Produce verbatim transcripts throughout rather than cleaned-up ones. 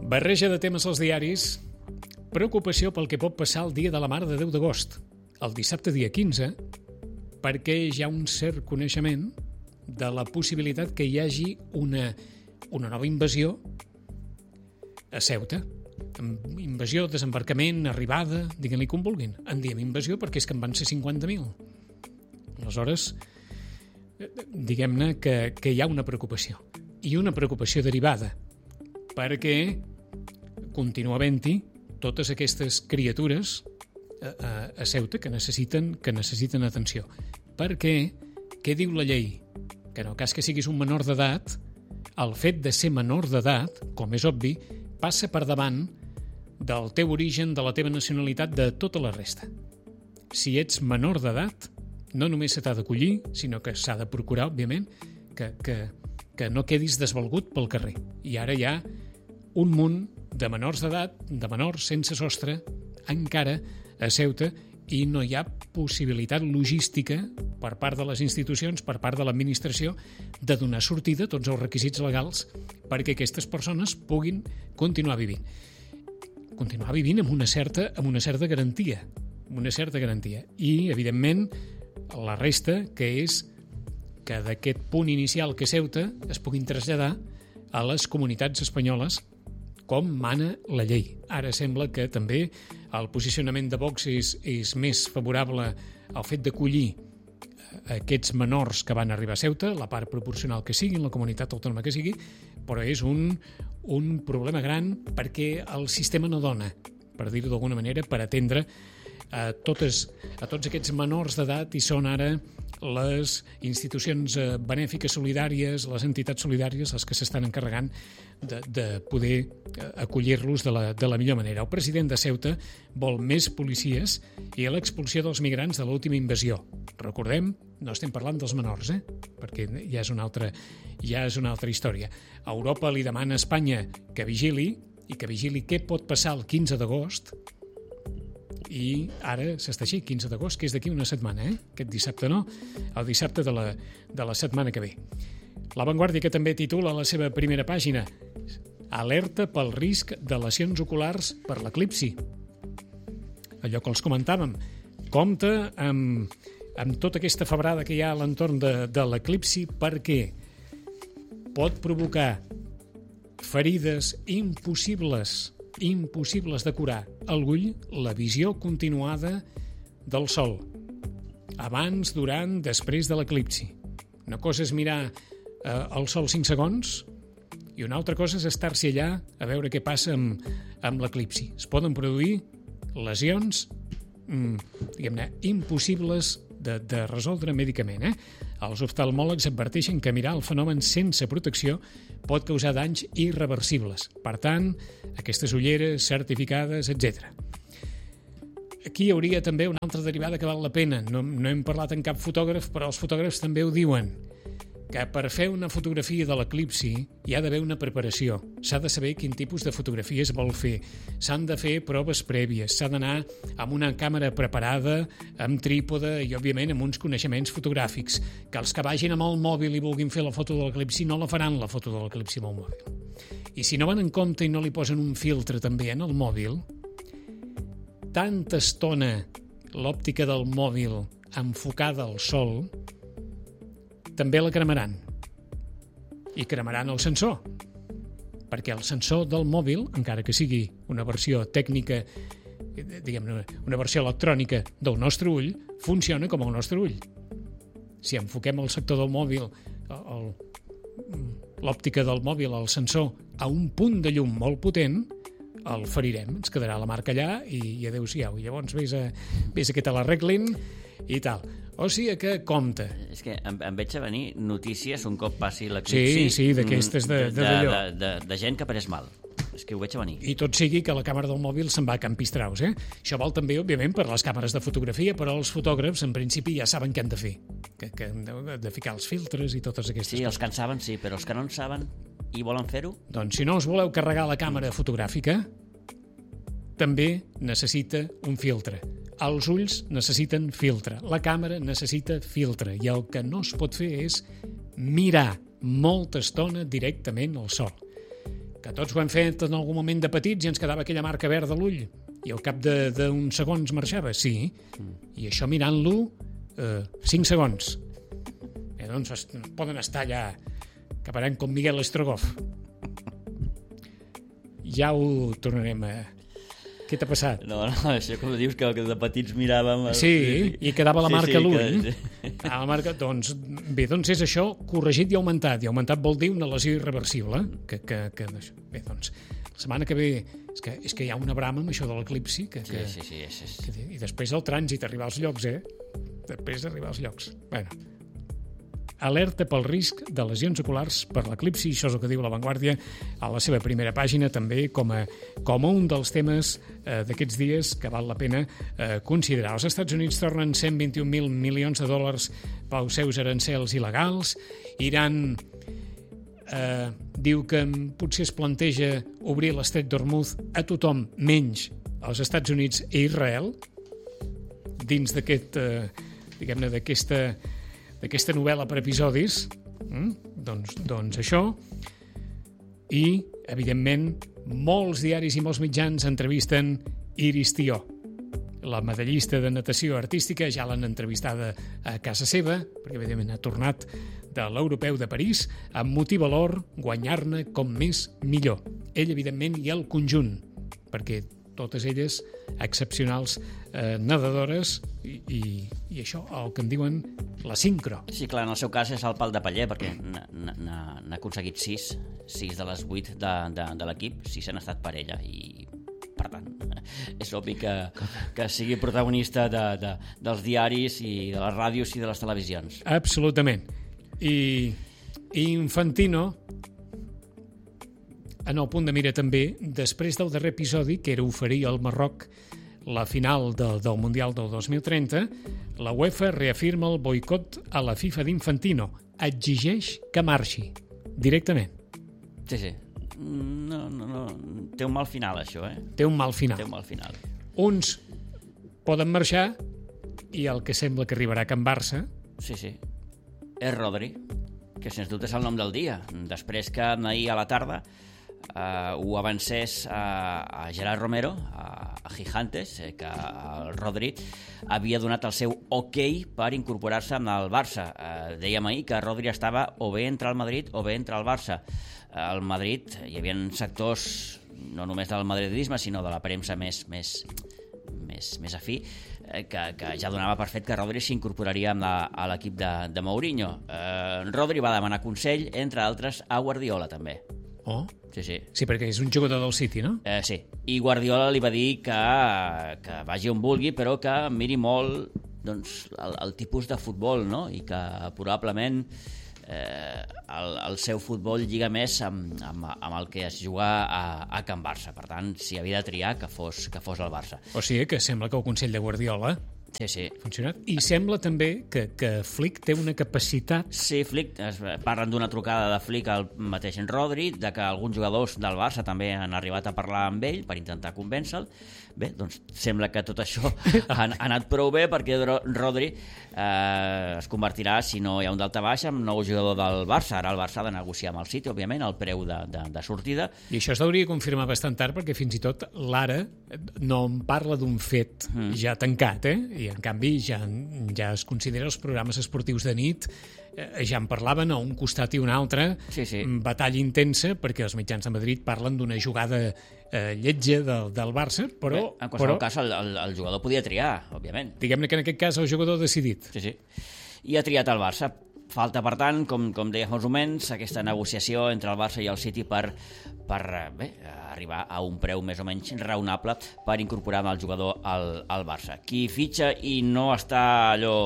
Barreja de temes als diaris. Preocupació pel que pot passar el dia de la Mare de Déu d'agost, el dissabte dia quinze, perquè hi ha un cert coneixement de la possibilitat que hi hagi una, una nova invasió a Ceuta. Invasió, desembarcament, arribada, diguin-li com vulguin. En diem invasió perquè és que en van ser cinquanta mil. Aleshores, diguem-ne que, que hi ha una preocupació. I una preocupació derivada, perquè continua havent-hi totes aquestes criatures a, a, a Ceuta que necessiten, que necessiten atenció. Perquè, què diu la llei? Que en el cas que siguis un menor d'edat, el fet de ser menor d'edat, com és obvi, passa per davant del teu origen, de la teva nacionalitat, de tota la resta. Si ets menor d'edat, no només se t'ha d'acollir, sinó que s'ha de procurar, òbviament, que, que, que no quedis desvalgut pel carrer. I ara hi ha un munt de menors d'edat, de menors sense sostre, encara a Ceuta, i no hi ha possibilitat logística per part de les institucions, per part de l'administració, de donar sortida a tots els requisits legals perquè aquestes persones puguin continuar vivint. Continuar vivint amb una certa, amb una certa garantia, amb una certa garantia. I, evidentment, la resta, que és que d'aquest punt inicial que Ceuta es puguin traslladar a les comunitats espanyoles com mana la llei. Ara sembla que també el posicionament de Vox és, és més favorable al fet d'acollir aquests menors que van arribar a Ceuta, la part proporcional que sigui, la comunitat autònoma que sigui, però és un, un problema gran perquè el sistema no dona, per dir-ho d'alguna manera, per atendre a, totes, a tots aquests menors d'edat, i són ara les institucions benèfiques solidàries, les entitats solidàries, les que s'estan encarregant de, de poder acollir-los de la, de la millor manera. El president de Ceuta vol més policies i l'expulsió dels migrants de l'última invasió. Recordem, no estem parlant dels menors, eh? Perquè ja és una altra, ja és una altra història. Europa li demana a Espanya que vigili, i que vigili què pot passar el quinze d'agost, i ara s'està així, quinze d'agost, que és d'aquí una setmana, eh? Aquest dissabte no, el dissabte de la, de la setmana que ve. La Vanguardia, que també titula a la seva primera pàgina: alerta pel risc de lesions oculars per l'eclipsi. Allò que els comentàvem, compte amb, amb tota aquesta febrada que hi ha a l'entorn de, de l'eclipsi, perquè pot provocar ferides impossibles impossibles de curar a l'ull, la visió continuada del sol, abans, durant, després de l'eclipsi. Una cosa és mirar eh, el sol cinc segons i una altra cosa és estar-s'hi allà a veure què passa amb, amb l'eclipsi. Es poden produir lesions mm, diguem-ne, impossibles de, de resoldre mèdicament. Eh? Els oftalmòlegs adverteixen que mirar el fenomen sense protecció pot causar danys irreversibles. Per tant, aquestes ulleres certificades, etcètera. Aquí hi hauria també una altra derivada que val la pena. No, no hem parlat amb cap fotògraf, però els fotògrafs també ho diuen, que per fer una fotografia de l'eclipsi hi ha d'haver una preparació. S'ha de saber quin tipus de fotografia es vol fer. S'han de fer proves prèvies. S'ha d'anar amb una càmera preparada, amb trípode i, òbviament, amb uns coneixements fotogràfics. Que els que vagin amb el mòbil i vulguin fer la foto de l'eclipsi no la faran, la foto de l'eclipsi amb el mòbil. I si no van en compte i no li posen un filtre també en el mòbil, tanta estona l'òptica del mòbil enfocada al sol també la cremaran. I cremaran el sensor. Perquè el sensor del mòbil, encara que sigui una versió tècnica, diguem-ne, una versió electrònica del nostre ull, funciona com el nostre ull. Si enfoquem el sector del mòbil, el, l'òptica del mòbil, el sensor, a un punt de llum molt potent, el ferirem, ens quedarà la marca allà i, i adéu-siau. I llavors vés a, vés a que te l'arreglin i tal. O sigui que compte. És que em, em veig a venir notícies un cop passi l'eclipsi. Sí, sí, d'aquestes de, de, de, de, de, de gent que pres mal. És que ho veig a venir. I tot sigui que la càmera del mòbil se'n va a Can Pistraus, eh? Això val també, òbviament, per les càmeres de fotografia, però els fotògrafs, en principi, ja saben què han de fer. Que, que han de, de ficar els filtres i totes aquestes sí, coses. Els que en saben, sí, però els que no en saben i volen fer-ho... Doncs si no us voleu carregar la càmera fotogràfica, també necessita un filtre. Els ulls necessiten filtre, la càmera necessita filtre, i el que no es pot fer és mirar molta estona directament al sol. que tots ho hem fet en algun moment de petits i ens quedava aquella marca verda a l'ull i al cap d'uns segons marxava, sí, i això mirant-lo eh, cinc segons. Eh, doncs es, poden estar allà acabaran com Miguel Estrogoff. Ja ho tornarem a... Què t'ha passat? No, no, això com dius que de petits miràvem... El... Sí, i quedava la marca sí, sí, a l'ull. que... Ah, la marca, doncs, bé, doncs és això corregit i augmentat. I augmentat vol dir una lesió irreversible. Que, que, que, bé, doncs, la setmana que ve... És que, és que hi ha una brama amb això de l'eclipsi. Que, que, sí, sí, sí, sí. Que, I després el trànsit, arribar als llocs, eh? Després d'arribar als llocs. Bueno, alerta pel risc de lesions oculars per l'eclipsi, això és el que diu La Vanguardia a la seva primera pàgina, també com a, com a un dels temes eh, d'aquests dies que val la pena eh, considerar. Els Estats Units tornen cent vint-i-un mil milions de dòlars pels seus arancels il·legals. Iran eh, diu que potser es planteja obrir l'estret d'Hormuz a tothom menys als Estats Units i Israel dins d'aquest, eh, diguem-ne, d'aquesta d'aquesta novel·la per episodis, mm? doncs, doncs això, i, evidentment, molts diaris i molts mitjans entrevisten Iris Tió. La medallista de natació artística ja l'han entrevistada a casa seva, perquè, evidentment, ha tornat de l'Europeu de París, amb motiu valor guanyar-ne com més millor. Ell, evidentment, i el conjunt, perquè totes elles excepcionals eh, nedadores i, i, i això, el que en diuen la sincro. Sí, clar, en el seu cas és el pal de paller, perquè n'ha aconseguit sis, sis de les vuit de, de, de l'equip, sis han estat per ella, i per tant, és obvi que, que sigui protagonista de, de, dels diaris i de les ràdios i de les televisions. Absolutament. I, i Infantino, en el punt de mira també, després del darrer episodi, que era oferir al Marroc la final del, del Mundial del dos mil trenta, la UEFA reafirma el boicot a la FIFA d'Infantino. Exigeix que marxi, directament. Sí, sí. No, no, no. Té un mal final, això, eh? Té un mal final. Té un mal final. Uns poden marxar i el que sembla que arribarà a Can Barça... Sí, sí. És Rodri, que sens dubte és el nom del dia. Després que ahir a la tarda Uh, ho avancés a, a Gerard Romero, a, a Gigantes, eh, que el Rodri havia donat el seu ok per incorporar-se al Barça. Uh, dèiem ahir que Rodri estava o bé entre el Madrid o bé entre el Barça. Uh, al Madrid hi havia sectors, no només del madridisme, sinó de la premsa més, més, més, més afí, eh, que, que ja donava per fet que Rodri s'incorporaria a l'equip de, de Mourinho. Uh, Rodri va demanar consell, entre altres, a Guardiola, també. Oh, sí, sí. Sí, perquè és un jugador del City, no? Eh, sí, i Guardiola li va dir que, que vagi on vulgui, però que miri molt doncs, el, el tipus de futbol, no? I que probablement eh, el, el seu futbol lliga més amb, amb, amb el que es juga a, a Can Barça. Per tant, si havia de triar, que fos, que fos el Barça. O sigui que sembla que el consell de Guardiola sí, sí. ha funcionat. I sembla també que, que Flick té una capacitat... Sí, Flick, es parlen d'una trucada de Flick al mateix en Rodri, de que alguns jugadors del Barça també han arribat a parlar amb ell per intentar convèncer-lo. Bé, doncs sembla que tot això ha, ha anat prou bé, perquè Rodri eh, es convertirà, si no hi ha un daltabaix, en nou jugador del Barça. Ara el Barça ha de negociar amb el City, òbviament, el preu de, de, de sortida. I això es hauria de confirmar bastant tard, perquè fins i tot l'Ara no en parla d'un fet mm. ja tancat, eh? I en canvi ja, ja es considera els programes esportius de nit, eh, ja en parlaven a un costat i un altre, sí, sí. Batalla intensa, perquè els mitjans de Madrid parlen d'una jugada eh, lletja del, del Barça, però... Bé, en qualsevol però, cas el, el, el jugador podia triar, òbviament. Diguem-ne que en aquest cas el jugador ha decidit. Sí, sí. I ha triat el Barça. Falta, per tant, com, com deia fa uns moments, aquesta negociació entre el Barça i el City per, per bé, arribar a un preu més o menys raonable per incorporar el jugador al, al Barça. Qui fitxa i no està allò...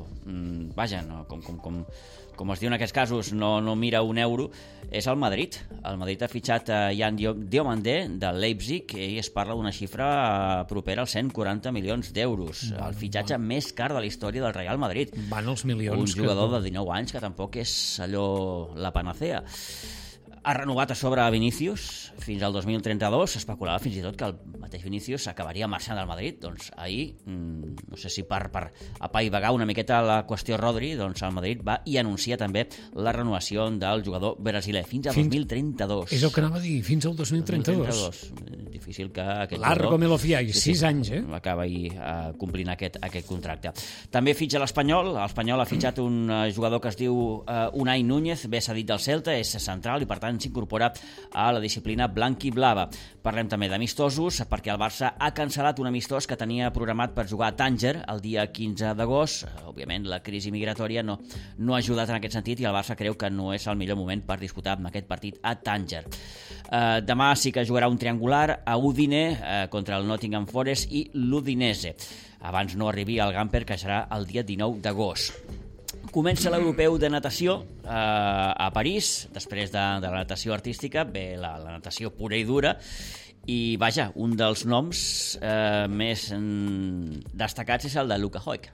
Vaja, no, com, com, com, com es diu en aquests casos, no, no mira un euro, és el Madrid. El Madrid ha fitxat a Jan Diomandé de Leipzig i es parla d'una xifra propera als cent quaranta milions d'euros. El fitxatge més car de la història del Real Madrid. Van els milions. Un jugador que... de dinou anys que tampoc és allò la panacea. ha renovat a sobre a Vinícius fins al dos mil trenta-dos. S'especulava fins i tot que el mateix Vinícius acabaria marxant del Madrid. Doncs ahir, no sé si per, per apaivagar una miqueta la qüestió Rodri, doncs el Madrid va i anuncia també la renovació del jugador brasiler fins al fins... dos mil trenta-dos. És el que anava a dir, fins al dos mil trenta-dos. dos mil trenta-dos. Difícil que aquest Largo jugador... me lo fiai, sis anys, eh? Acaba ahir uh, complint aquest, aquest contracte. També fitxa l'Espanyol. L'Espanyol ha fitxat un uh, jugador que es diu uh, Unai Núñez, ve cedit del Celta, és central i per tant s'incorpora a la disciplina blanc-i-blava. Parlem també d'amistosos, perquè el Barça ha cancel·lat un amistós que tenia programat per jugar a Tànger el dia quinze d'agost. Òbviament, la crisi migratòria no, no ha ajudat en aquest sentit i el Barça creu que no és el millor moment per disputar aquest partit a Tànger. Uh, demà sí que jugarà un triangular a Udine uh, contra el Nottingham Forest i l'Udinese. Abans no arribi al Gamper, que serà el dia dinou d'agost. Comença l'europeu de natació eh, a París, després de, de la natació artística, ve la, la natació pura i dura, i vaja, un dels noms eh, més mm, destacats és el de Luka Hoek,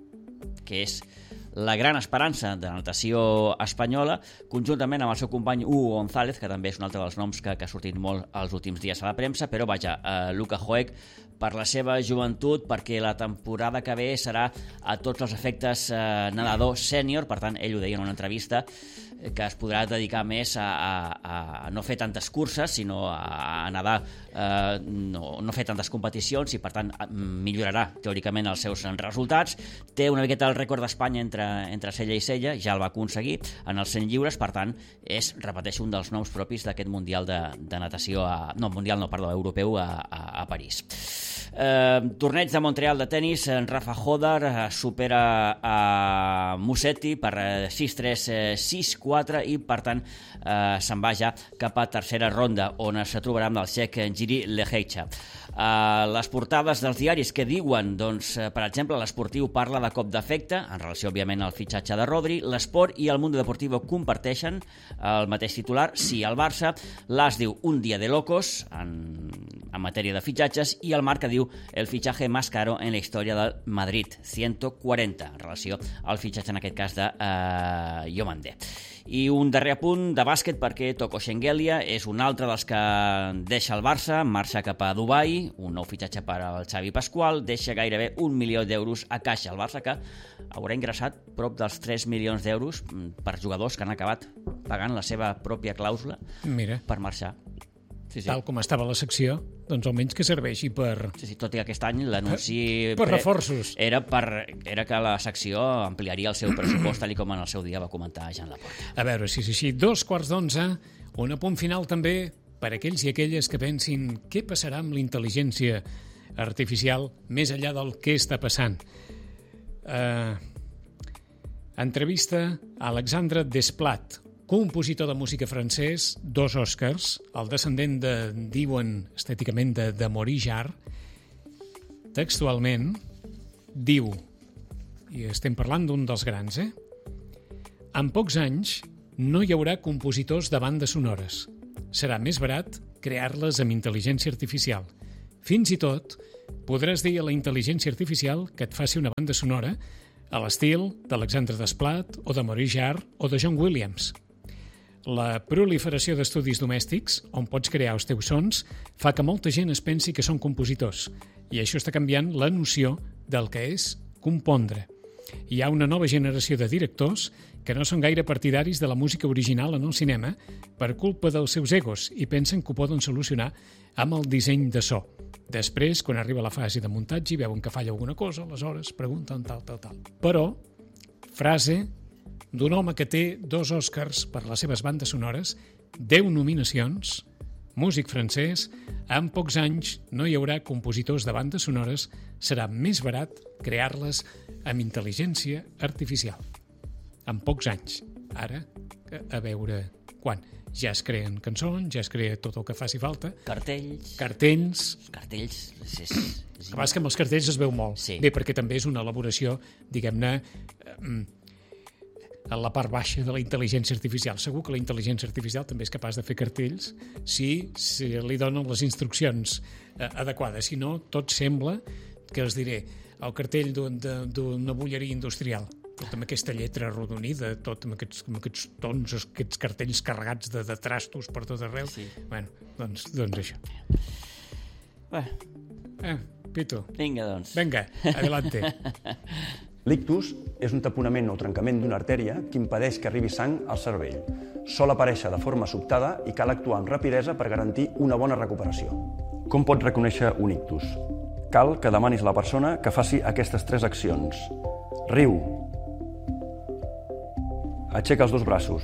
que és la gran esperança de la natació espanyola, conjuntament amb el seu company Hugo González, que també és un altre dels noms que, que ha sortit molt els últims dies a la premsa, però vaja, eh, Luka Hoek, per la seva joventut, perquè la temporada que ve serà a tots els efectes eh, nedador sènior, per tant, ell ho deia en una entrevista, que es podrà dedicar més a, a, a no fer tantes curses, sinó a, a nedar, eh, no, no fer tantes competicions, i per tant millorarà teòricament els seus resultats. Té una miqueta el rècord d'Espanya entre, entre cella i cella, ja el va aconseguir en els cent lliures, per tant és, repeteixo, un dels noms propis d'aquest Mundial de, de natació, a, no, Mundial no, perdó, europeu a, a, a París. Eh, torneig de Montreal de tennis, Rafa Hodar eh, supera a Musetti per sis tres, sis quatre i per tant eh, se'n va ja cap a tercera ronda, on es trobarà amb el txec Jiri Lehecka. Uh, les portades dels diaris que diuen, doncs, uh, per exemple, l'Esportiu parla de cop d'efecte, en relació, òbviament, al fitxatge de Rodri, l'Esport i el Mundo Deportivo comparteixen el mateix titular, sí, el Barça, l'As diu un dia de locos, en, en matèria de fitxatges, i el Marca diu el fitxatge més caro en la història del Madrid, ciento quaranta, en relació al fitxatge, en aquest cas, de uh, Iomande. I un darrer apunt de bàsquet, perquè Toko Shengelia és un altre dels que deixa el Barça, marxa cap a Dubai, un nou fitxatge per al Xavi Pasqual, deixa gairebé un milió d'euros a caixa. El Barça, que haurà ingressat prop dels tres milions d'euros per jugadors que han acabat pagant la seva pròpia clàusula Mira. per marxar. Sí, sí. Tal com estava la secció, doncs almenys que serveixi per... Sí, sí, tot i que aquest any l'anunci... Per, per reforços. Era, per, era que la secció ampliaria el seu pressupost, tal com en el seu dia va comentar Jean Laporta. A veure, si és així, dos quarts d'onze, un apunt final també per aquells i aquelles que pensin què passarà amb la intel·ligència artificial més enllà del que està passant. Uh, entrevista a Alexandre Desplat, compositor de música francès, dos Oscars, el descendent de, diuen estèticament, de, de Maurice Jarre, textualment, diu, i estem parlant d'un dels grans, eh? En pocs anys no hi haurà compositors de bandes sonores. Serà més barat crear-les amb intel·ligència artificial. Fins i tot podràs dir a la intel·ligència artificial que et faci una banda sonora a l'estil d'Alexandre Desplat o de Maurice Jarre o de John Williams. La proliferació d'estudis domèstics, on pots crear els teus sons, fa que molta gent es pensi que són compositors, i això està canviant la noció del que és compondre. Hi ha una nova generació de directors que no són gaire partidaris de la música original en el cinema per culpa dels seus egos i pensen que ho poden solucionar amb el disseny de so. Després, quan arriba la fase de muntatge i veuen que falla alguna cosa, aleshores pregunten tal, tal, tal. Però, frase d'un home que té dos Oscars per les seves bandes sonores, deu nominacions, músic francès, en pocs anys no hi haurà compositors de bandes sonores, serà més barat crear-les amb intel·ligència artificial. En pocs anys. Ara, a veure quan. Ja es creen cançons, ja es crea tot el que faci falta. Cartells. Cartells. Cartells. És, és... El que passa és que amb els cartells es veu molt. Sí. Bé, perquè també és una elaboració, diguem-ne, eh, en la part baixa de la intel·ligència artificial. Segur que la intel·ligència artificial també és capaç de fer cartells si, si li donen les instruccions eh, adequades. Si no, tot sembla que els diré el cartell d'una bulleria industrial. tot amb aquesta lletra arrodonida, tot amb aquests, amb aquests tons, aquests cartells carregats de, de trastos per tot arreu. Sí. Bueno, doncs, doncs això. Bé. Eh, Pitu. Vinga, doncs. Vinga, adelante. L'ictus és un taponament o trencament d'una artèria que impedeix que arribi sang al cervell. Sol aparèixer de forma sobtada i cal actuar amb rapidesa per garantir una bona recuperació. Com pots reconèixer un ictus? Cal que demanis a la persona que faci aquestes tres accions. Riu. Aixeca els dos braços.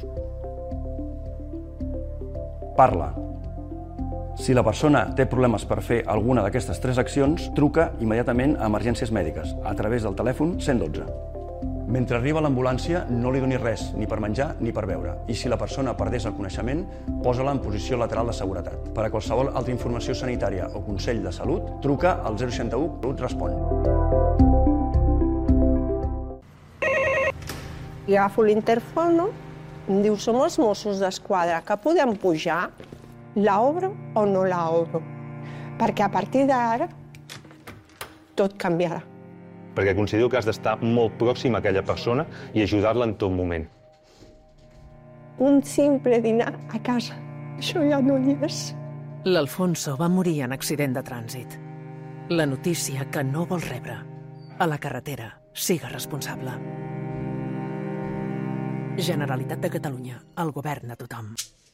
Parla. Si la persona té problemes per fer alguna d'aquestes tres accions, truca immediatament a emergències mèdiques a través del telèfon cent i dotze. Mentre arriba l'ambulància, no li donis res, ni per menjar ni per beure. I si la persona perdés el coneixement, posa-la en posició lateral de seguretat. Per a qualsevol altra informació sanitària o consell de salut, truca al zero seixanta u, Salut respon. I agafo l'interfono, em diu, som els Mossos d'Esquadra, que podem pujar? La obro o no la obro? Perquè a partir d'ara tot canviarà. Perquè considero que has d'estar molt pròxim a aquella persona i ajudar-la en tot moment. Un simple dinar a casa, això ja no hi és. L'Alfonso va morir en accident de trànsit. La notícia que no vol rebre. A la carretera, siga responsable. Generalitat de Catalunya, el govern de tothom.